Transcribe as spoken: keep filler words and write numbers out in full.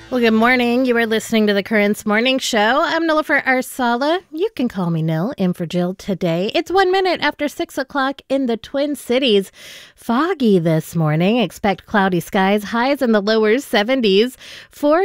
Well, good morning. You are listening to the Currents Morning Show. I'm Nilofer Arsala. You can call me Nil, in for Jill today. It's one minute after six o'clock in the Twin Cities. Foggy this morning. Expect cloudy skies, highs in the lower seventies. For